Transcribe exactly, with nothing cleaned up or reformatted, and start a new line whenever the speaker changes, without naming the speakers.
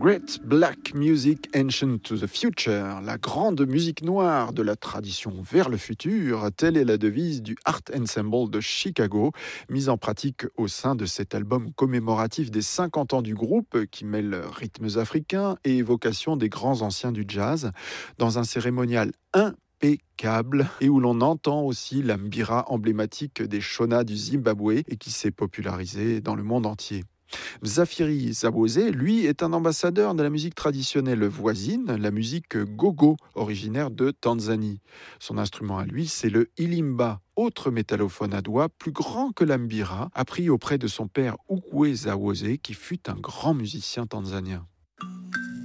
Great Black Music Ancient to the Future, la grande musique noire de la tradition vers le futur, telle est la devise du Art Ensemble de Chicago, mise en pratique au sein de cet album commémoratif des cinquante ans du groupe qui mêle rythmes africains et évocation des grands anciens du jazz, dans un cérémonial impeccable et où l'on entend aussi la mbira emblématique des Shona du Zimbabwe et qui s'est popularisée dans le monde entier. Mzafiri Zawose, lui, est un ambassadeur de la musique traditionnelle voisine, la musique gogo, originaire de Tanzanie. Son instrument à lui, c'est le ilimba, autre métallophone à doigts plus grand que l'ambira, appris auprès de son père Ukwe Zawose, qui fut un grand musicien tanzanien.